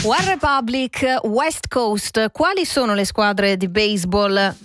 One Republic, West Coast, quali sono le squadre di baseball?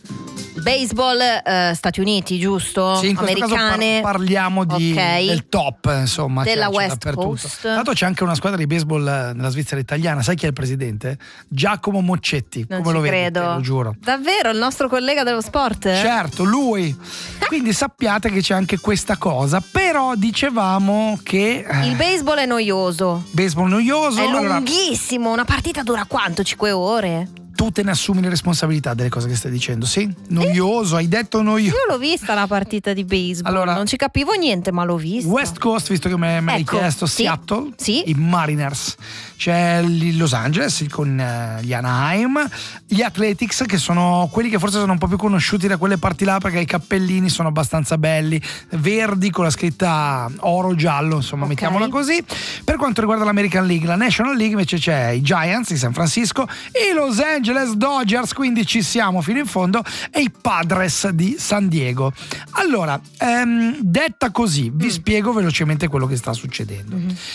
Stati Uniti, giusto? Sì, in questo americane. caso parliamo del top, insomma, della c'è West dappertutto. Coast. Tanto c'è anche una squadra di baseball nella Svizzera italiana. Sai chi è il presidente? Giacomo Moccetti. Non come ci lo vedi? credo. Te lo giuro. Davvero, il nostro collega dello sport? Certo, lui. Quindi sappiate che c'è anche questa cosa. Però dicevamo che il baseball è noioso. Baseball noioso. È lunghissimo. Una partita dura quanto? 5 ore? Tu te ne assumi le responsabilità delle cose che stai dicendo, sì? Noioso, hai detto noioso. Io l'ho vista una partita di baseball, allora, non ci capivo niente, ma l'ho vista. West Coast, visto che me l'hai chiesto, sì, Seattle, sì. I Mariners, c'è il Los Angeles con gli Anaheim, gli Athletics, che sono quelli che forse sono un po' più conosciuti da quelle parti là perché i cappellini sono abbastanza belli, verdi con la scritta oro-giallo, insomma, mettiamola così. Per quanto riguarda l'American League, la National League invece c'è i Giants di San Francisco, i Los Angeles Dodgers, quindi ci siamo fino in fondo, e i Padres di San Diego. Allora, detta così, vi spiego velocemente quello che sta succedendo.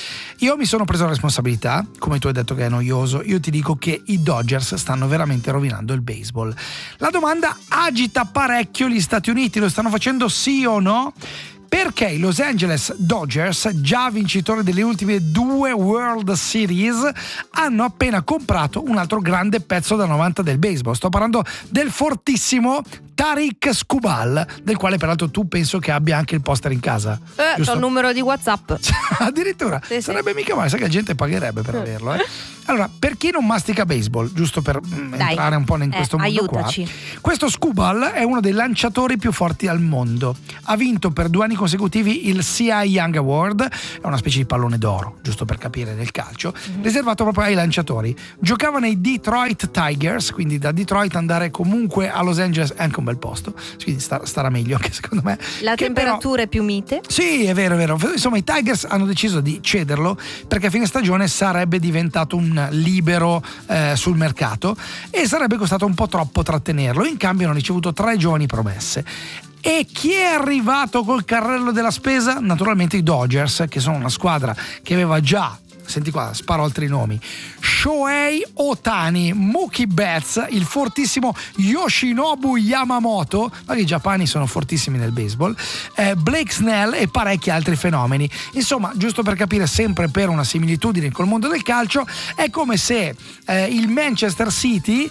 Io mi sono preso la responsabilità, come tu hai detto che è noioso, io ti dico che i Dodgers stanno veramente rovinando il baseball. La domanda agita parecchio gli Stati Uniti, lo stanno facendo sì o no? Perché i Los Angeles Dodgers, già vincitori delle ultime 2 World Series, hanno appena comprato un altro grande pezzo da 90 del baseball. Sto parlando del fortissimo Tarik Skubal, del quale peraltro tu penso che abbia anche il poster in casa. C'ho il numero di WhatsApp. Addirittura, sì, sarebbe mica male, sai che la gente pagherebbe per averlo. Allora, per chi non mastica baseball, giusto per entrare un po' in questo mondo aiutaci. qua, questo Skubal è uno dei lanciatori più forti al mondo. Ha vinto per 2 anni consecutivi il Cy Young Award, è una specie di pallone d'oro, giusto per capire, nel calcio, riservato proprio ai lanciatori. Giocava nei Detroit Tigers, quindi da Detroit andare comunque a Los Angeles è anche un bel posto, quindi starà meglio anche secondo me. La temperatura è più mite? Sì, è vero. Insomma, i Tigers hanno deciso di cederlo perché a fine stagione sarebbe diventato un libero sul mercato e sarebbe costato un po' troppo trattenerlo. In cambio hanno ricevuto 3 giovani promesse. E chi è arrivato col carrello della spesa? Naturalmente i Dodgers, che sono una squadra che aveva già, senti qua, sparo altri nomi: Shohei Ohtani, Mookie Betts, il fortissimo Yoshinobu Yamamoto, ma che i giapani sono fortissimi nel baseball, Blake Snell e parecchi altri fenomeni. Insomma, giusto per capire, sempre per una similitudine col mondo del calcio, è come se il Manchester City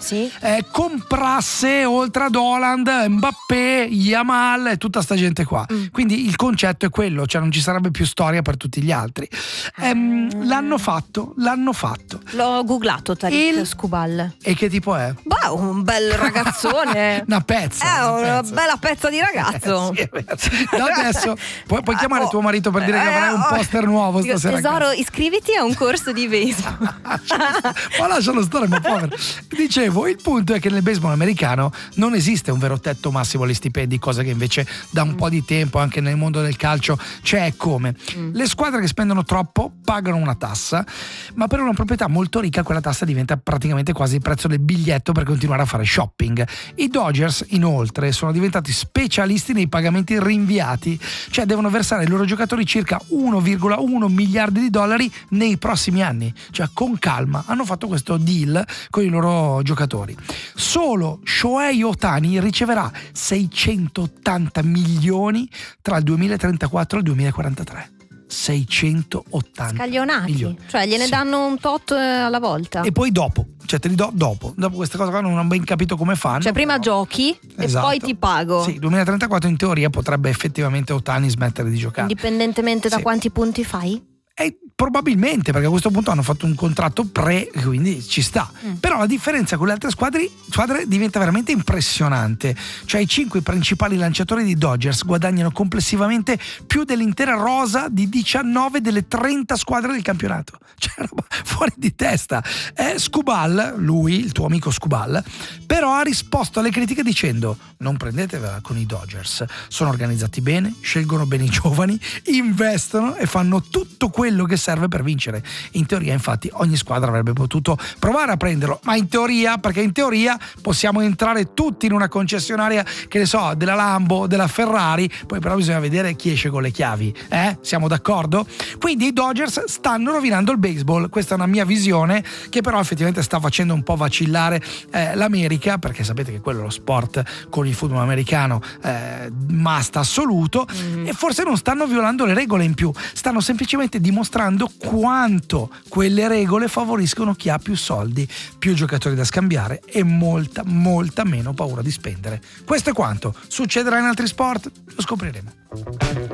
comprasse, oltre ad Haaland, Mbappé, Yamal e tutta sta gente qua. Quindi il concetto è quello, cioè non ci sarebbe più storia per tutti gli altri. L'hanno fatto. L'ho googlato, Tarik Skubal. E che tipo è? Beh, un bel ragazzone. Una pezza. Una bella pezza di ragazzo. Sì, da adesso puoi chiamare tuo marito per dire che avrai un poster nuovo stasera. Tesoro, iscriviti a un corso di baseball. Ma lascialo stare, ma povero. Dicevo, il punto è che nel baseball americano non esiste un vero tetto massimo agli stipendi, cosa che invece da un po' di tempo anche nel mondo del calcio c'è. Come le squadre che spendono troppo pagano una tassa, ma per una proprietà molto ricca quella tassa diventa praticamente quasi il prezzo del biglietto per continuare a fare shopping. I Dodgers inoltre sono diventati specialisti nei pagamenti rinviati, cioè devono versare ai loro giocatori circa 1,1 miliardi di dollari nei prossimi anni, cioè con calma hanno fatto questo deal con i loro giocatori. Solo Shohei Ohtani riceverà 680 milioni tra il 2034 e il 2043. 680 scaglionati milioni. Cioè gliene danno un tot alla volta. E poi dopo, cioè te li do dopo queste cose qua non ho ben capito come fanno. Cioè prima giochi e poi ti pago. Sì, 2034 in teoria potrebbe effettivamente Ohtani smettere di giocare. Indipendentemente da quanti punti fai? Probabilmente, perché a questo punto hanno fatto un contratto quindi ci sta. Però la differenza con le altre squadre diventa veramente impressionante. Cioè i 5 principali lanciatori di Dodgers guadagnano complessivamente più dell'intera rosa di 19 delle 30 squadre del campionato. Cioè roba fuori di testa. Skubal, lui, il tuo amico Skubal, però ha risposto alle critiche dicendo: non prendetevela con i Dodgers, sono organizzati bene, scelgono bene i giovani, investono e fanno tutto quello che serve per vincere. In teoria, infatti, ogni squadra avrebbe potuto provare a prenderlo, ma in teoria, perché in teoria possiamo entrare tutti in una concessionaria, che ne so, della Lambo, della Ferrari, poi però bisogna vedere chi esce con le chiavi, siamo d'accordo? Quindi i Dodgers stanno rovinando il baseball, questa è una mia visione, che però effettivamente sta facendo un po' vacillare l'America, perché sapete che quello è lo sport con il football americano must assoluto, e forse non stanno violando le regole, in più stanno semplicemente dimostrando quanto quelle regole favoriscono chi ha più soldi, più giocatori da scambiare e molta meno paura di spendere. Questo è quanto succederà in altri sport, lo scopriremo.